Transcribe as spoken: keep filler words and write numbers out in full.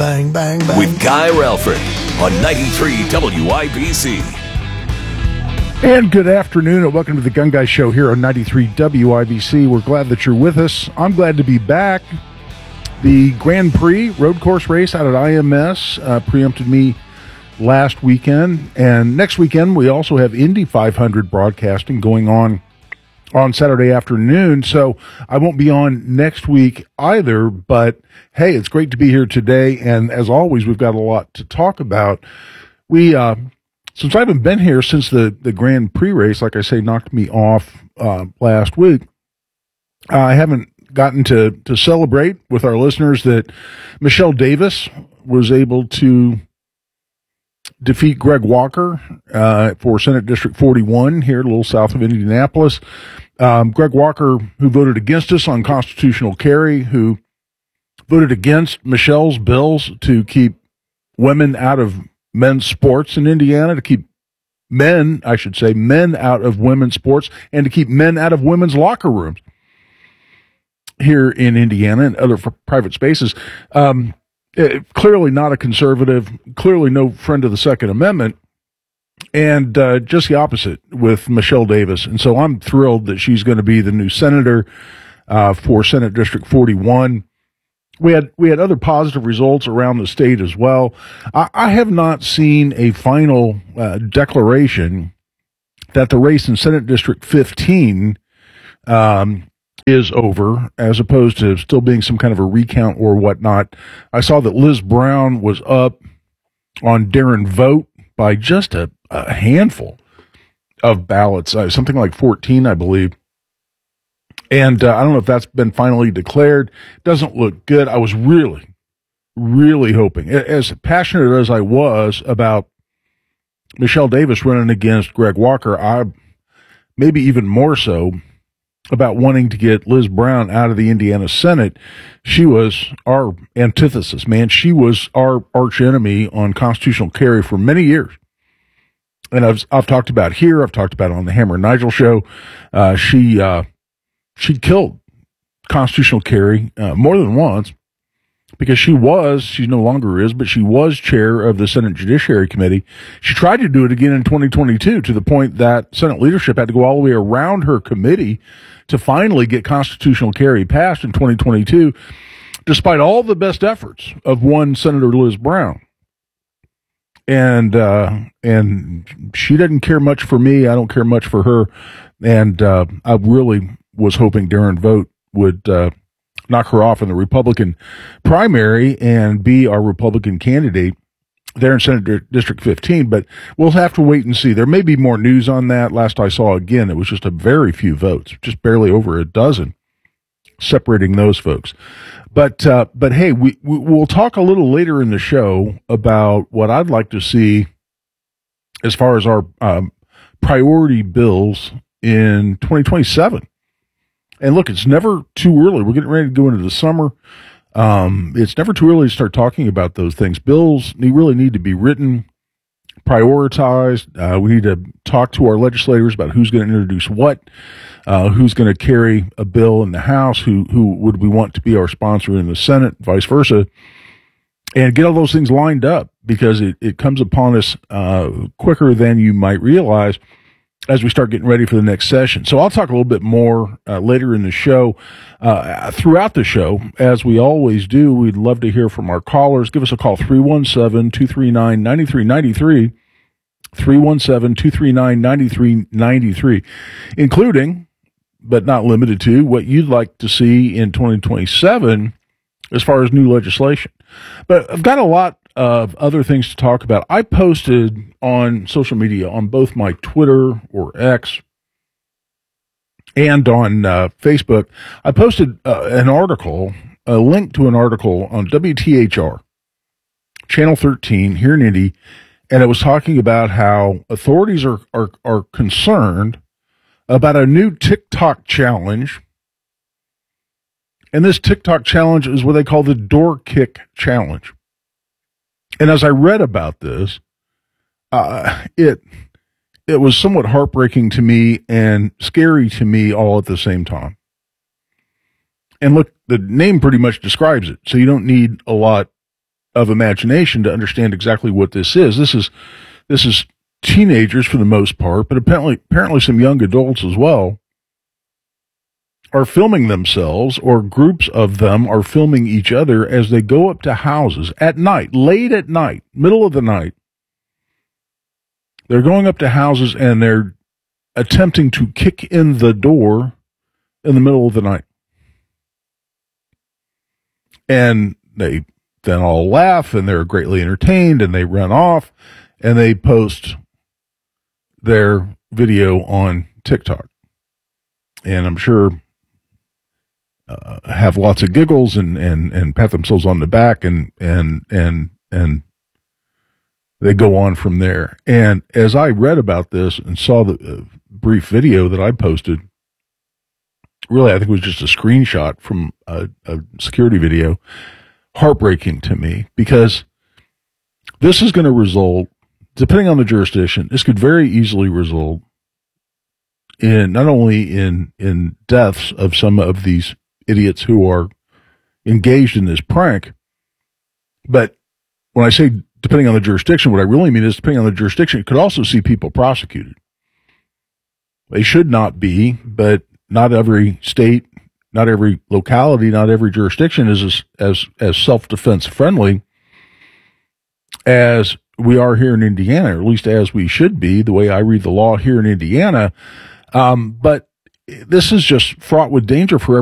bang, bang, bang. With Guy Relford on ninety-three W I B C. And good afternoon and welcome to the Gun Guy Show here on ninety-three W I B C. We're glad that you're with us. I'm glad to be back. The Grand Prix road course race out at I M S uh, preempted me last weekend. And next weekend we also have Indy five hundred broadcasting going on on Saturday afternoon. So I won't be on next week either. But hey, it's great to be here today. And as always, we've got a lot to talk about. We, uh, Since I haven't been here since the, the Grand Prix race, like I say, knocked me off uh, last week, uh, I haven't gotten to, to celebrate with our listeners that Michelle Davis was able to defeat Greg Walker uh, for Senate District forty-one here a little south of Indianapolis. Um, Greg Walker, who voted against us on constitutional carry, who voted against Michelle's bills to keep women out of men's sports in Indiana, to keep men, I should say, men out of women's sports, and to keep men out of women's locker rooms here in Indiana and other private spaces. Um, it, clearly not a conservative, clearly no friend of the Second Amendment, and uh, just the opposite with Michelle Davis. And so I'm thrilled that she's going to be the new senator uh, for Senate District forty-one. We had we had other positive results around the state as well. I, I have not seen a final uh, declaration that the race in Senate District fifteen um, is over, as opposed to still being some kind of a recount or whatnot. I saw that Liz Brown was up on Darren Vogt by just a, a handful of ballots, uh, something like fourteen, I believe. And uh, I don't know if that's been finally declared. Doesn't look good. I was really, really hoping, as passionate as I was about Michelle Davis running against Greg Walker, I maybe even more so about wanting to get Liz Brown out of the Indiana Senate. She was our antithesis, man. She was our arch enemy on constitutional carry for many years. And I've I've talked about here. I've talked about it on the Hammer and Nigel show. Uh, she. Uh, She killed constitutional carry uh, more than once because she was, she no longer is, but she was chair of the Senate Judiciary Committee. She tried to do it again in twenty twenty-two to the point that Senate leadership had to go all the way around her committee to finally get constitutional carry passed in twenty twenty-two, despite all the best efforts of one Senator Liz Brown. And, uh, and she doesn't care much for me. I don't care much for her. And, uh, I really was hoping Darren Vogt would uh, knock her off in the Republican primary and be our Republican candidate there in Senate District fifteen, but we'll have to wait and see. There may be more news on that. Last I saw, again, it was just a very few votes, just barely over a dozen, separating those folks. But uh, but hey, we, we we'll talk a little later in the show about what I'd like to see as far as our um, priority bills in twenty twenty-seven. And look, it's never too early. We're getting ready to go into the summer. Um, it's never too early to start talking about those things. Bills need, really need to be written, prioritized. Uh, we need to talk to our legislators about who's going to introduce what, uh, who's going to carry a bill in the House, who who would we want to be our sponsor in the Senate, vice versa, and get all those things lined up, because it, it comes upon us uh, quicker than you might realize as we start getting ready for the next session. So I'll talk a little bit more uh, later in the show. Uh, throughout the show, as we always do, we'd love to hear from our callers. Give us a call, three one seven, two three nine, nine three nine three, three one seven, two three nine, nine three nine three, including, but not limited to, what you'd like to see in twenty twenty-seven as far as new legislation. But I've got a lot of other things to talk about. I posted on social media, on both my Twitter or X and on uh, Facebook, I posted uh, an article, a link to an article on W T H R, Channel thirteen here in Indy, and it was talking about how authorities are, are, are concerned about a new TikTok challenge. And this TikTok challenge is what they call the door kick challenge. And as I read about this, uh, it it was somewhat heartbreaking to me and scary to me all at the same time. And look, the name pretty much describes it, so you don't need a lot of imagination to understand exactly what this is. This is this is teenagers for the most part, but apparently apparently some young adults as well are filming themselves, or groups of them are filming each other as they go up to houses at night, late at night, middle of the night. They're going up to houses and they're attempting to kick in the door in the middle of the night. And they then all laugh and they're greatly entertained and they run off and they post their video on TikTok. And I'm sure uh, have lots of giggles and, and, and pat themselves on the back and, and, and, and they go on from there. And as I read about this and saw the uh, brief video that I posted, really, I think it was just a screenshot from a, a security video, heartbreaking to me, because this is going to result, depending on the jurisdiction, this could very easily result in not only in, in deaths of some of these idiots who are engaged in this prank, but when I say depending on the jurisdiction, what I really mean is depending on the jurisdiction, it could also see people prosecuted. They should not be, but not every state, not every locality, not every jurisdiction is as as, as self-defense friendly as we are here in Indiana, or at least as we should be, the way I read the law here in Indiana. Um, but this is just fraught with danger for everyone.